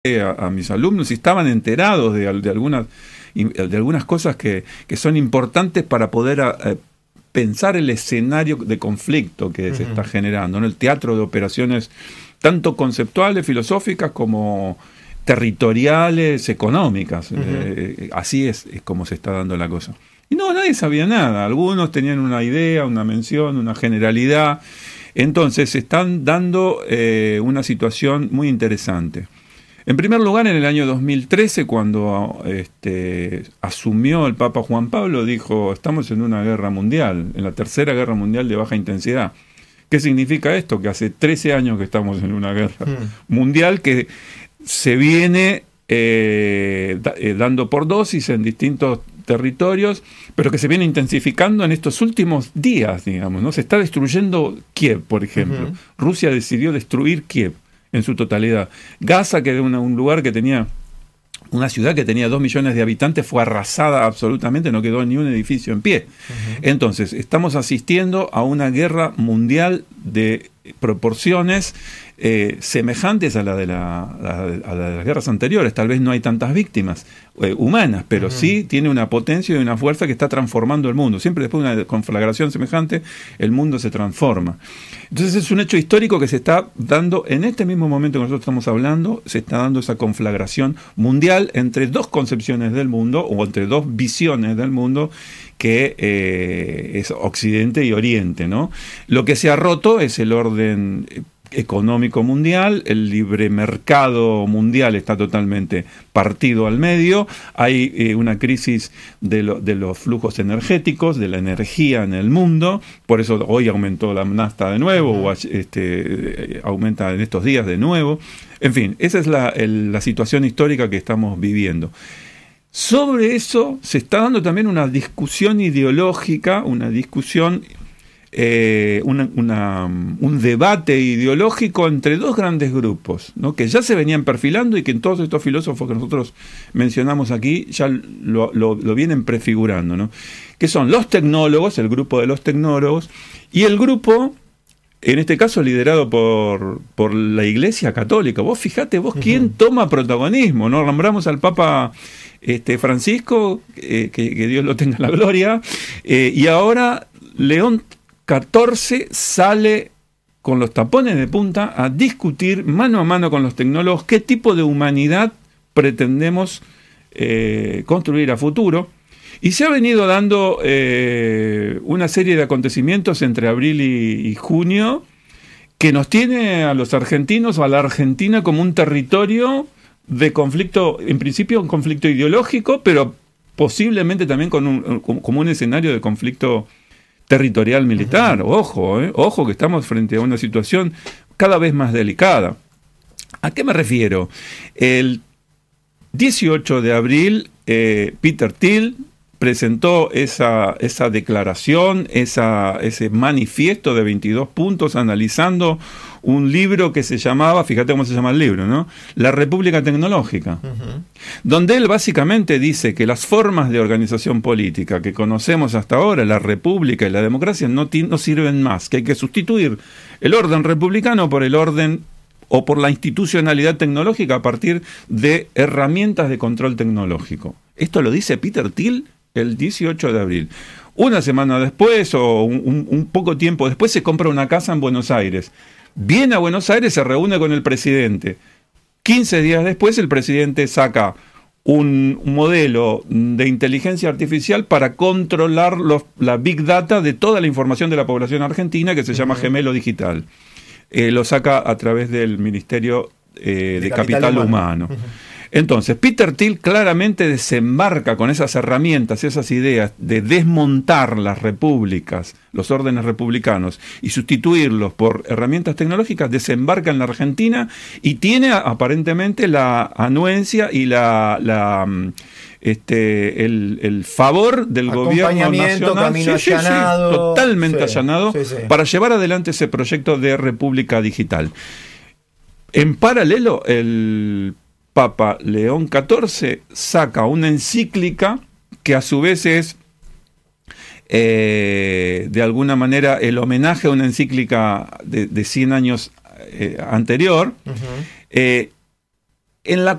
a mis alumnos y estaban enterados de algunas cosas que son importantes para poder pensar el escenario de conflicto que se está generando, ¿no? El teatro de operaciones tanto conceptuales, filosóficas, como territoriales, económicas. Así es como se está dando la cosa. Y no, nadie sabía nada. Algunos tenían una idea, una mención, una generalidad. Entonces se están dando una situación muy interesante. En primer lugar, en el año 2013, cuando asumió el Papa Juan Pablo, dijo: estamos en una guerra mundial, en la tercera guerra mundial de baja intensidad. ¿Qué significa esto? Que hace 13 años que estamos en una guerra mundial que se viene dando por dosis en distintos territorios, pero que se viene intensificando en estos últimos días, digamos, ¿no? Se está destruyendo Kiev, por ejemplo. Rusia decidió destruir Kiev en su totalidad. Gaza, que era un lugar que tenía, una ciudad que tenía 2 millones de habitantes, fue arrasada absolutamente, no quedó ni un edificio en pie. Entonces, estamos asistiendo a una guerra mundial de proporciones semejantes a la de las guerras anteriores. Tal vez no hay tantas víctimas humanas, pero sí tiene una potencia y una fuerza que está transformando el mundo. Siempre después de una conflagración semejante, el mundo se transforma. Entonces es un hecho histórico que se está dando en este mismo momento que nosotros estamos hablando. Se está dando esa conflagración mundial entre dos concepciones del mundo, o entre dos visiones del mundo, que es Occidente y Oriente, ¿no? Lo que se ha roto es el orden económico mundial, el libre mercado mundial está totalmente partido al medio, hay una crisis de los flujos energéticos, de la energía en el mundo, por eso hoy aumentó la nafta de nuevo, o aumenta en estos días de nuevo. En fin, esa es la situación histórica que estamos viviendo. Sobre eso se está dando también una discusión ideológica, una discusión, un debate ideológico entre dos grandes grupos, ¿no? Que ya se venían perfilando y que en todos estos filósofos que nosotros mencionamos aquí ya lo vienen prefigurando, ¿no? Que son los tecnólogos, el grupo de los tecnólogos, y el grupo, en este caso liderado por la Iglesia Católica. Vos fijate quién toma protagonismo, ¿no? Nombramos al Papa Francisco, que Dios lo tenga en la gloria, y ahora León XIV sale con los tapones de punta a discutir mano a mano con los tecnólogos qué tipo de humanidad pretendemos construir a futuro. Y se ha venido dando una serie de acontecimientos entre abril y junio que nos tiene a los argentinos o a la Argentina como un territorio de conflicto, en principio un conflicto ideológico, pero posiblemente también como un escenario de conflicto territorial militar. Ojo que estamos frente a una situación cada vez más delicada. ¿A qué me refiero? El 18 de abril, Peter Thiel presentó esa declaración, ese manifiesto de 22 puntos, analizando un libro que se llamaba, fíjate cómo se llama el libro, ¿no? La República Tecnológica, donde él básicamente dice que las formas de organización política que conocemos hasta ahora, la república y la democracia, no sirven más, que hay que sustituir el orden republicano por el orden o por la institucionalidad tecnológica a partir de herramientas de control tecnológico. Esto lo dice Peter Thiel el 18 de abril. Una semana después, o un poco tiempo después, se compra una casa en Buenos Aires. Viene a Buenos Aires, se reúne con el presidente. 15 días después, el presidente saca un modelo de inteligencia artificial para controlar la Big Data de toda la información de la población argentina, que se llama Gemelo Digital. Lo saca a través del Ministerio de Capital Humano. Entonces, Peter Thiel claramente desembarca con esas herramientas, esas ideas de desmontar las repúblicas, los órdenes republicanos, y sustituirlos por herramientas tecnológicas, desembarca en la Argentina y tiene aparentemente la anuencia y el favor del gobierno nacional, camino allanado, totalmente allanado, para llevar adelante ese proyecto de república digital. En paralelo, el Papa León XIV saca una encíclica que a su vez es de alguna manera el homenaje a una encíclica de 100 años anterior, en la